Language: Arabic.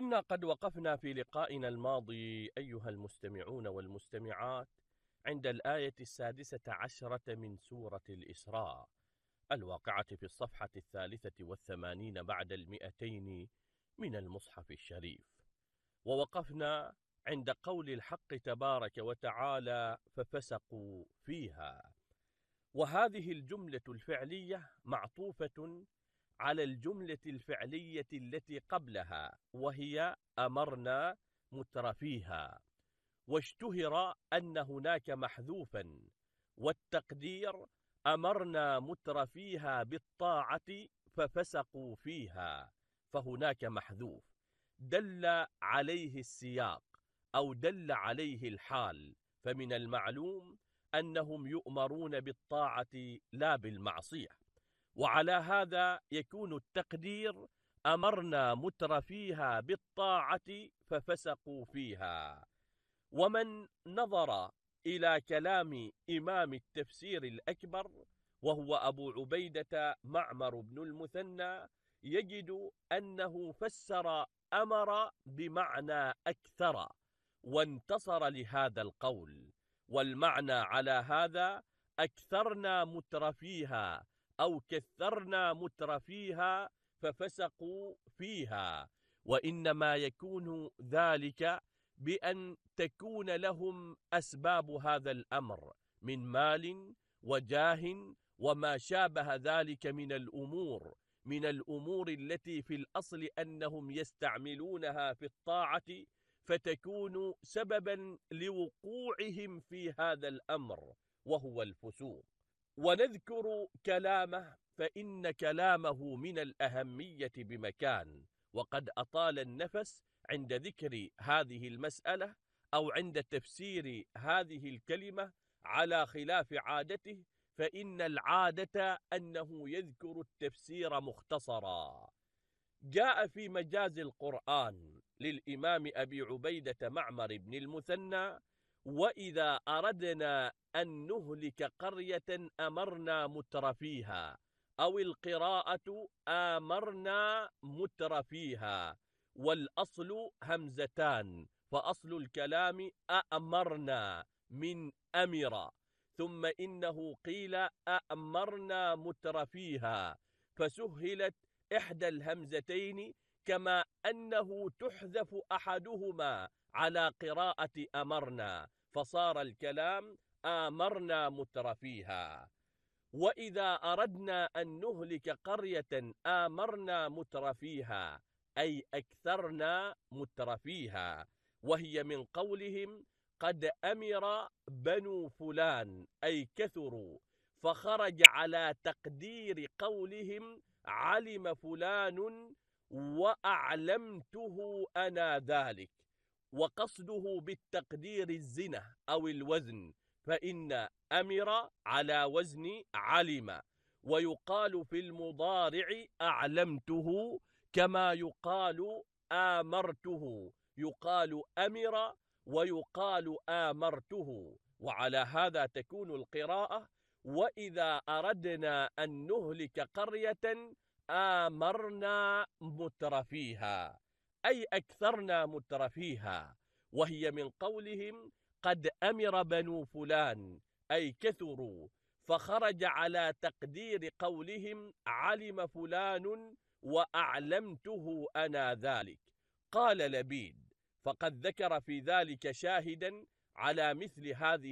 كنا قد وقفنا في لقائنا الماضي أيها المستمعون والمستمعات عند الآية 16 من سورة الإسراء الواقعة في الصفحة 83 بعد 200 من المصحف الشريف، ووقفنا عند قول الحق تبارك وتعالى ففسقوا فيها، وهذه الجملة الفعلية معطوفة على الجملة الفعلية التي قبلها وهي أمرنا مترفيها، واشتهر أن هناك محذوفا، والتقدير أمرنا مترفيها بالطاعة ففسقوا فيها، فهناك محذوف دل عليه السياق أو دل عليه الحال، فمن المعلوم أنهم يؤمرون بالطاعة لا بالمعصية، وعلى هذا يكون التقدير أمرنا مترفيها بالطاعة ففسقوا فيها. ومن نظر إلى كلام إمام التفسير الأكبر وهو أبو عبيدة معمر بن المثنى يجد أنه فسر أمر بمعنى أكثر وانتصر لهذا القول، والمعنى على هذا أكثرنا مترفيها أو كثرنا مترفيها ففسقوا فيها، وإنما يكون ذلك بأن تكون لهم أسباب هذا الأمر من مال وجاه وما شابه ذلك من الأمور التي في الأصل أنهم يستعملونها في الطاعة، فتكون سببا لوقوعهم في هذا الأمر وهو الفسوق. ونذكر كلامه فإن كلامه من الأهمية بمكان، وقد أطال النفس عند ذكر هذه المسألة أو عند تفسير هذه الكلمة على خلاف عادته، فإن العادة أنه يذكر التفسير مختصرا. جاء في مجاز القرآن للإمام أبي عبيدة معمر بن المثنى: وإذا أردنا أن نهلك قرية أمرنا مترفيها، أو القراءة آمرنا مترفيها، والأصل همزتان، فأصل الكلام أأمرنا من أمر، ثم إنه قيل أأمرنا مترفيها فسهلت إحدى الهمزتين، كما أنه تحذف أحدهما على قراءة أمرنا، فصار الكلام آمرنا مترفيها. وإذا أردنا أن نهلك قرية آمرنا مترفيها أي أكثرنا مترفيها، وهي من قولهم قد أمر بنو فلان أي كثروا، فخرج على تقدير قولهم علم فلان وأعلمته أنا ذلك، وقصده بالتقدير الزنة أو الوزن، فإن أمر على وزن علم، ويقال في المضارع أعلمته كما يقال آمرته، يقال أمر ويقال آمرته، وعلى هذا تكون القراءة وإذا أردنا أن نهلك قرية آمرنا مترفيها أي أكثرنا مترفيها، وهي من قولهم قد أمر بنو فلان أي كثروا، فخرج على تقدير قولهم علم فلان وأعلمته أنا ذلك. قال لبيد: فقد ذكر في ذلك شاهدا على مثل هذه